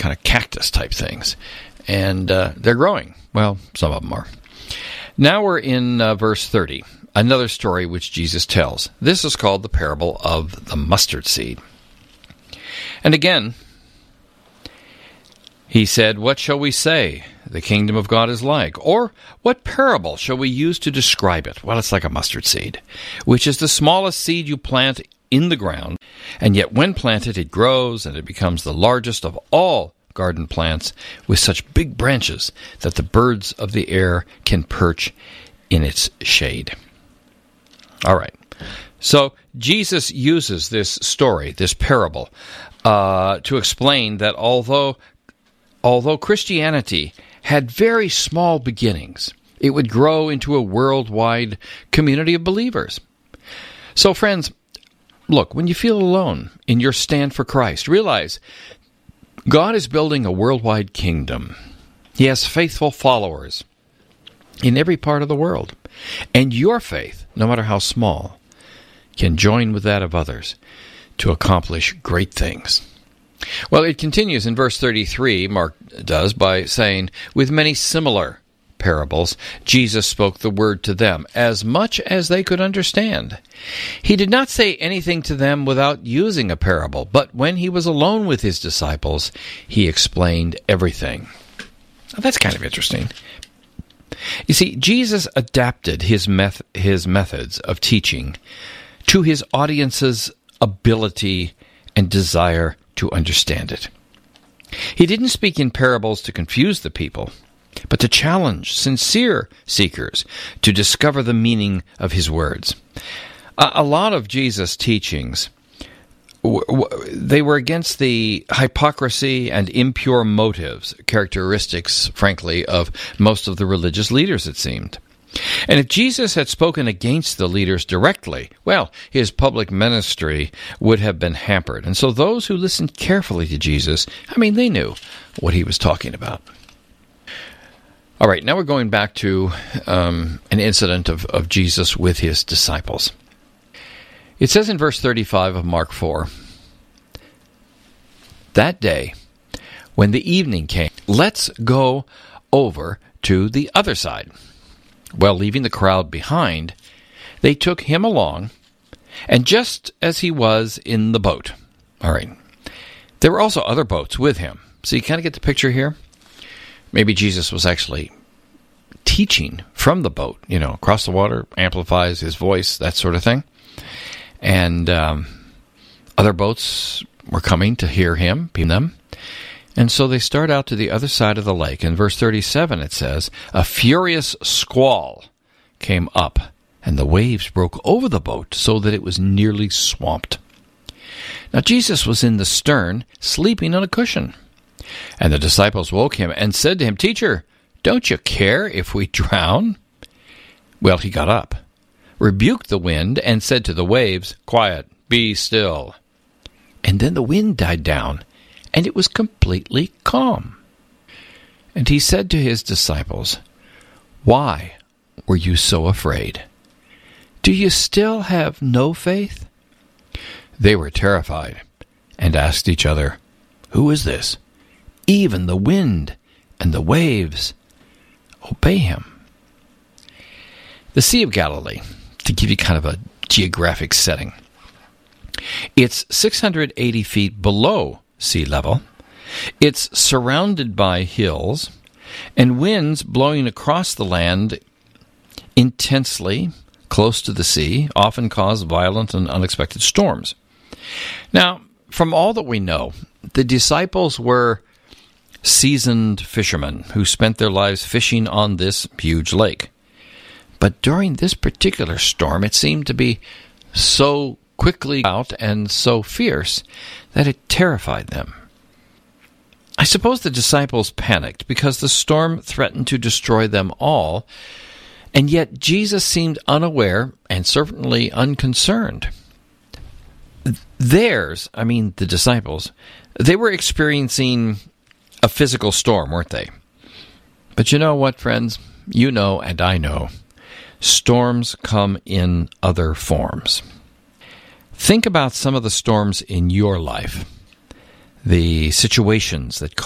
kind of cactus-type things. And they're growing. Well, some of them are. Now we're in verse 30, another story which Jesus tells. This is called the parable of the mustard seed. And again, he said, "What shall we say the kingdom of God is like? Or what parable shall we use to describe it?" Well, it's like a mustard seed, which is the smallest seed you plant in the ground, and yet when planted it grows, and it becomes the largest of all garden plants, with such big branches that the birds of the air can perch in its shade. All right. So Jesus uses this story, this parable, to explain that although Christianity had very small beginnings, it would grow into a worldwide community of believers. So friends, look, when you feel alone in your stand for Christ, realize God is building a worldwide kingdom. He has faithful followers in every part of the world. And your faith, no matter how small, can join with that of others to accomplish great things. Well, it continues in verse 33, Mark does, by saying, "With many similar parables, Jesus spoke the word to them, as much as they could understand. He did not say anything to them without using a parable, but when he was alone with his disciples, he explained everything." Now, that's kind of interesting. You see, Jesus adapted his methods of teaching to his audience's ability and desire to understand it. He didn't speak in parables to confuse the people, but to challenge sincere seekers to discover the meaning of his words. A lot of Jesus' teachings, they were against the hypocrisy and impure motives, characteristics, frankly, of most of the religious leaders, it seemed. And if Jesus had spoken against the leaders directly, well, his public ministry would have been hampered. And so those who listened carefully to Jesus, they knew what he was talking about. All right, now we're going back to an incident of Jesus with his disciples. It says in verse 35 of Mark 4, "That day, when the evening came, let's go over to the other side. Well, leaving the crowd behind, they took him along, and just as he was in the boat." All right. There were also other boats with him. So you kind of get the picture here? Maybe Jesus was actually teaching from the boat, across the water, amplifies his voice, that sort of thing. And other boats were coming to hear him, them. And so they start out to the other side of the lake. In verse 37 it says, "A furious squall came up, and the waves broke over the boat so that it was nearly swamped. Now Jesus was in the stern, sleeping on a cushion. And the disciples woke him and said to him, 'Teacher, don't you care if we drown?' Well, he got up, rebuked the wind, and said to the waves, 'Quiet, be still.' And then the wind died down, and it was completely calm. And he said to his disciples, 'Why were you so afraid? Do you still have no faith?' They were terrified and asked each other, 'Who is this? Even the wind and the waves obey him.'" The Sea of Galilee, to give you kind of a geographic setting, it's 680 feet below sea level. It's surrounded by hills, and winds blowing across the land intensely close to the sea often cause violent and unexpected storms. Now, from all that we know, the disciples were seasoned fishermen who spent their lives fishing on this huge lake. But during this particular storm, it seemed to be so quickly out and so fierce that it terrified them. I suppose the disciples panicked because the storm threatened to destroy them all, and yet Jesus seemed unaware and certainly unconcerned. The disciples, they were experiencing a physical storm, weren't they? But you know what, friends? You know, and I know, storms come in other forms. Think about some of the storms in your life, the situations that